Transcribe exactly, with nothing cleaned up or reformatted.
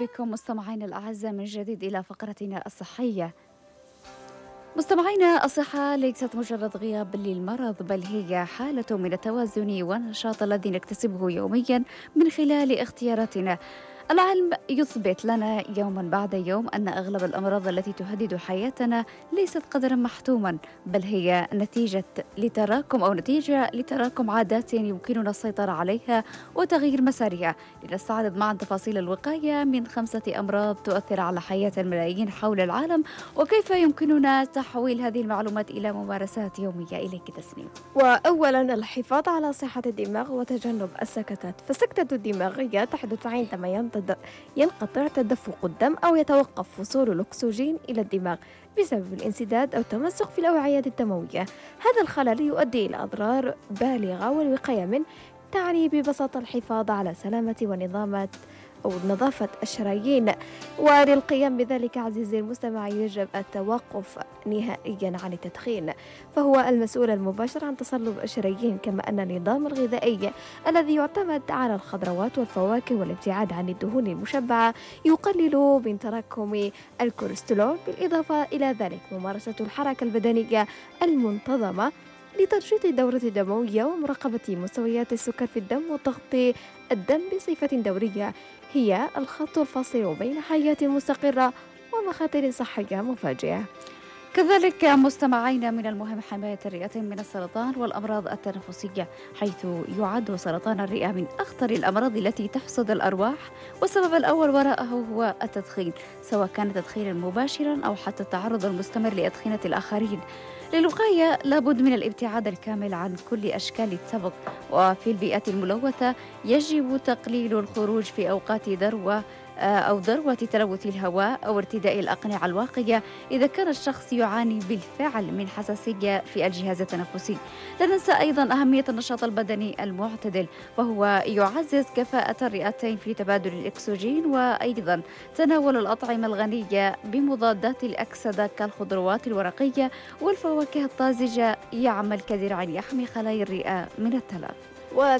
بكم مستمعينا الأعزاء من جديد إلى فقرتنا الصحية. مستمعينا، الصحة ليست مجرد غياب للمرض، بل هي حالة من التوازن والنشاط الذي نكتسبه يوميا من خلال اختياراتنا. العلم يثبت لنا يوما بعد يوم أن أغلب الأمراض التي تهدد حياتنا ليست قدرا محتوما، بل هي نتيجة لتراكم أو نتيجة لتراكم عادات يمكننا السيطرة عليها وتغيير مسارها. لنستعرض معا تفاصيل الوقاية من خمسة أمراض تؤثر على حياة الملايين حول العالم، وكيف يمكننا تحويل هذه المعلومات إلى ممارسات يومية. إليك تسنيم. وأولا، الحفاظ على صحة الدماغ وتجنب السكتات. فالسكتة الدماغية تحدث عندما ينتظ ينقطع تدفق الدم أو يتوقف وصول الأكسجين إلى الدماغ بسبب الانسداد أو التمزق في الأوعية الدموية. هذا الخلل يؤدي إلى أضرار بالغة، والوقاية منه تعني ببساطة الحفاظ على سلامة ونظام أو نظافة الشرايين. وللقيام بذلك عزيزي المستمع يجب التوقف نهائيا عن التدخين، فهو المسؤول المباشر عن تصلب الشرايين، كما أن النظام الغذائي الذي يعتمد على الخضروات والفواكه والابتعاد عن الدهون المشبعة يقلل من تراكم الكوليسترول. بالإضافة إلى ذلك، ممارسة الحركة البدنية المنتظمة لتنشيط الدورة الدموية ومراقبة مستويات السكر في الدم وضغط الدم بصفة دورية هي الخط الفاصل بين حياة مستقرة ومخاطر صحية مفاجئة. كذلك مستمعين، من المهم حماية الرئتين من السرطان والأمراض التنفسية، حيث يعد سرطان الرئة من أخطر الأمراض التي تحصد الأرواح، والسبب الأول وراءه هو التدخين، سواء كان تدخينا مباشرا أو حتى التعرض المستمر لأدخنة الآخرين. للوقاية لابد من الابتعاد الكامل عن كل أشكال التبغ، وفي البيئات الملوثة يجب تقليل الخروج في أوقات ذروة أو ذروة تلوث الهواء أو ارتداء الأقنعة الواقية إذا كان الشخص يعاني بالفعل من حساسية في الجهاز التنفسي. لا ننسى أيضا أهمية النشاط البدني المعتدل، وهو يعزز كفاءة الرئتين في تبادل الأكسجين، وأيضا تناول الأطعمة الغنية بمضادات الأكسدة كالخضروات الورقية والفواكه الطازجة يعمل كدرع يحمي خلايا الرئة من التلف.